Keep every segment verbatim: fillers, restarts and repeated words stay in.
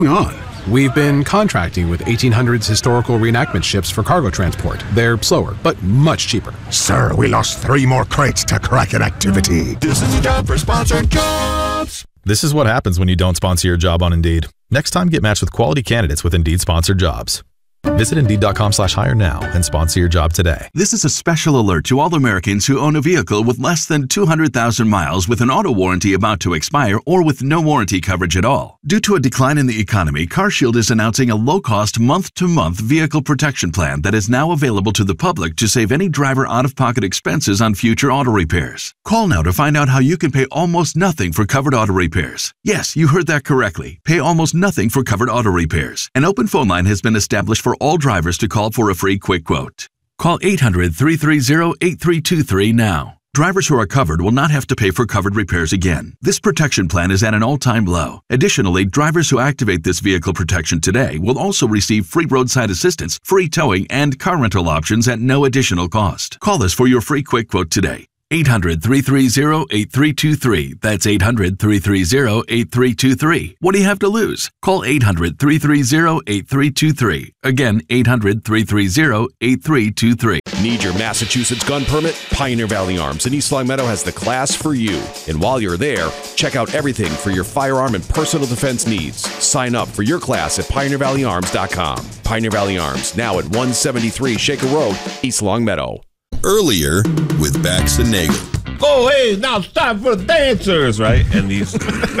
on? We've been contracting with eighteen hundreds historical reenactment ships for cargo transport. They're slower, but much cheaper. Sir, we lost three more crates to Kraken activity. This is a job for sponsored jobs. This is what happens when you don't sponsor your job on Indeed. Next time, get matched with quality candidates with Indeed sponsored jobs. Visit Indeed.com slash hire now and sponsor your job today. This is a special alert to all Americans who own a vehicle with less than two hundred thousand miles with an auto warranty about to expire or with no warranty coverage at all. Due to a decline in the economy, CarShield is announcing a low-cost month-to-month vehicle protection plan that is now available to the public to save any driver out-of-pocket expenses on future auto repairs. Call now to find out how you can pay almost nothing for covered auto repairs. Yes, you heard that correctly. Pay almost nothing for covered auto repairs. An open phone line has been established for all drivers to call for a free quick quote. Call eight hundred, three three zero, eight three two three now. Drivers who are covered will not have to pay for covered repairs again. This protection plan is at an all-time low. Additionally, drivers who activate this vehicle protection today will also receive free roadside assistance, free towing, and car rental options at no additional cost. Call us for your free quick quote today. eight hundred, three three zero, eight three two three. That's eight hundred, three three zero, eight three two three. What do you have to lose? Call eight hundred, three three zero, eight three two three. Again, eight hundred, three three zero, eight three two three. Need your Massachusetts gun permit? Pioneer Valley Arms in East Longmeadow has the class for you. And while you're there, check out everything for your firearm and personal defense needs. Sign up for your class at pioneer valley arms dot com. Pioneer Valley Arms, now at one seventy-three Shaker Road, East Longmeadow. Earlier with Bax and Nagel. Oh, hey, now it's time for the dancers, right? And these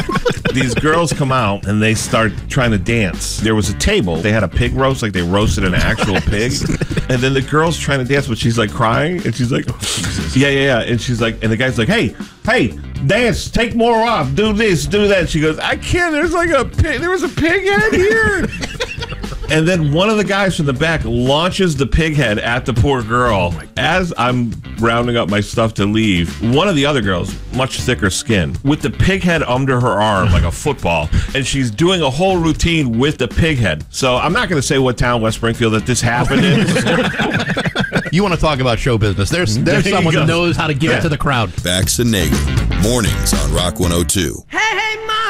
these girls come out and they start trying to dance. There was a table. They had a pig roast, like they roasted an actual pig. And then the girl's trying to dance, but she's like crying. And she's like, oh, Jesus. yeah, yeah, yeah. And she's like, and the guy's like, hey, hey, dance, take more off, do this, do that. And she goes, I can't, there's like a pig, there was a pig head here. And then one of the guys from the back launches the pig head at the poor girl. As I'm rounding up my stuff to leave, one of the other girls, much thicker skin, with the pig head under her arm like a football, and she's doing a whole routine with the pig head. So I'm not going to say what town, West Springfield, that this happened in. You want to talk about show business. There's there's There someone you who go. knows how to give Yeah. it to the crowd. Bax and Nagel. Mornings on Rock one oh two. Hey, hey,